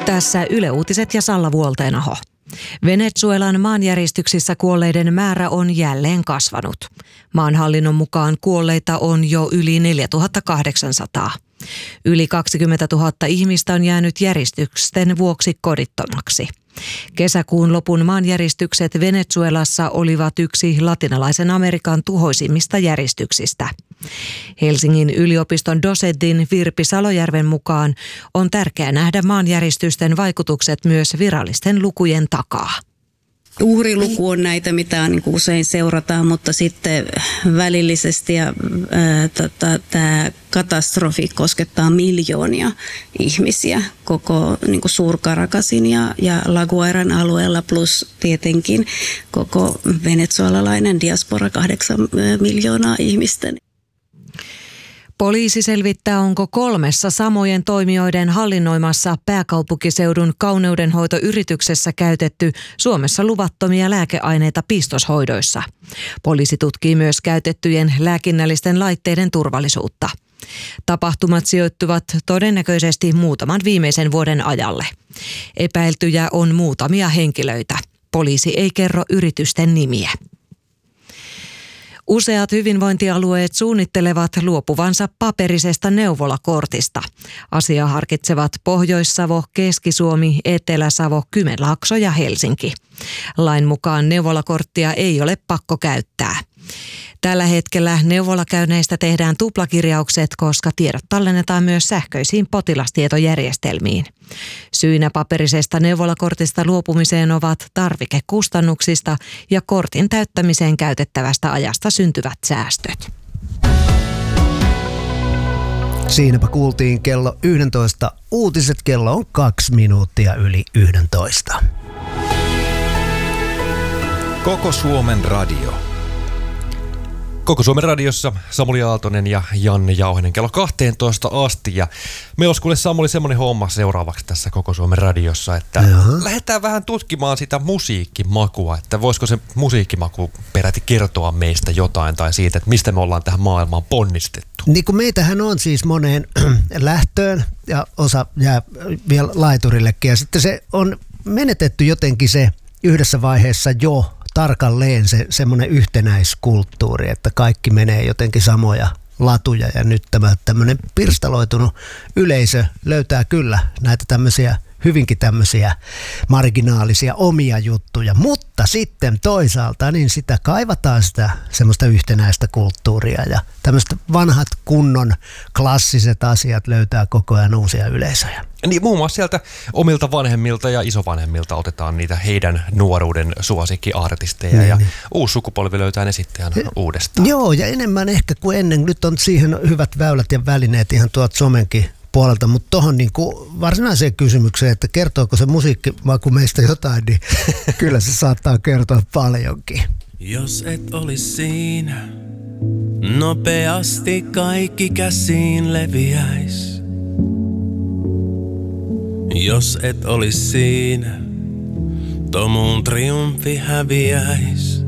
Tässä Yle Uutiset ja Salla Vuolteenaho. Venezuelan maanjäristyksissä kuolleiden määrä on jälleen kasvanut. Maanhallinnon mukaan kuolleita on jo yli 4800. Yli 20 000 ihmistä on jäänyt järistysten vuoksi kodittomaksi. Kesäkuun lopun maanjäristykset Venezuelassa olivat yksi latinalaisen Amerikan tuhoisimmista järistyksistä. Helsingin yliopiston dosentin Virpi Salojärven mukaan on tärkeää nähdä maanjäristysten vaikutukset myös virallisten lukujen takaa. Uhriluku on näitä, mitä niin kuin usein seurataan, mutta sitten välillisesti tämä katastrofi koskettaa miljoonia ihmisiä koko niin kuin Suur-Caracasin ja La Guairan alueella, plus tietenkin koko venezuelalainen diaspora 8 miljoonaa ihmistä. Poliisi selvittää, onko 3 samojen toimijoiden hallinnoimassa pääkaupunkiseudun kauneudenhoitoyrityksessä käytetty Suomessa luvattomia lääkeaineita pistoshoidoissa. Poliisi tutkii myös käytettyjen lääkinnällisten laitteiden turvallisuutta. Tapahtumat sijoittuvat todennäköisesti muutaman viimeisen vuoden ajalle. Epäiltyjä on muutamia henkilöitä. Poliisi ei kerro yritysten nimiä. Useat hyvinvointialueet suunnittelevat luopuvansa paperisesta neuvolakortista. Asiaa harkitsevat Pohjois-Savo, Keski-Suomi, Etelä-Savo, Kymenlaakso ja Helsinki. Lain mukaan neuvolakorttia ei ole pakko käyttää. Tällä hetkellä neuvolakäynneistä tehdään tuplakirjaukset, koska tiedot tallennetaan myös sähköisiin potilastietojärjestelmiin. Syynä paperisesta neuvolakortista luopumiseen ovat tarvikekustannuksista ja kortin täyttämiseen käytettävästä ajasta syntyvät säästöt. Siinäpä kuultiin kello 11. Uutiset, kello on 2 minuuttia yli 11. Koko Suomen radio. Koko Suomen radiossa Samuli Aaltonen ja Janne Jauhinen kello 12 asti. Ja meillä olisi kuule Samuli semmoinen homma seuraavaksi tässä Koko Suomen radiossa, että lähdetään vähän tutkimaan sitä musiikkimakua. Että voisiko se musiikkimaku peräti kertoa meistä jotain tai siitä, että mistä me ollaan tähän maailmaan ponnistettu. Niin kuin meitähän on siis moneen lähtöön ja osa jää vielä laiturillekin. Ja sitten se on menetetty jotenkin se yhdessä vaiheessa jo tarkalleen se semmoinen yhtenäiskulttuuri, että kaikki menee jotenkin samoja latuja ja nyt tämä tämmöinen pirstaloitunut yleisö löytää kyllä näitä tämmöisiä hyvinkin tämmöisiä marginaalisia omia juttuja, mutta sitten toisaalta niin sitä kaivataan sitä semmoista yhtenäistä kulttuuria ja tämmöistä vanhat kunnon klassiset asiat löytää koko ajan uusia yleisöjä. Niin muun muassa sieltä omilta vanhemmilta ja isovanhemmilta otetaan niitä heidän nuoruuden suosikkiartisteja ja uusi sukupolvi löytää ne sitten uudestaan. Joo, ja enemmän ehkä kuin ennen. Nyt on siihen hyvät väylät ja välineet ihan tuolta somenkin puolelta, mutta tuohon niin varsinaiseen kysymykseen, että kertooko se musiikkimaku meistä jotain, niin kyllä se saattaa kertoa paljonkin. Jos et olisi siinä, nopeasti kaikki käsiin leviäis. Jos et olisi siinä, tomuun triumfi häviäis.